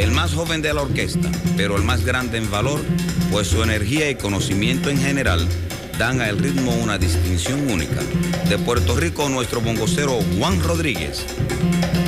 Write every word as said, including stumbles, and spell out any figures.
el más joven de la orquesta, pero el más grande en valor, pues su energía y conocimiento en general dan al ritmo una distinción única. De Puerto Rico, nuestro bongocero Juan Rodríguez.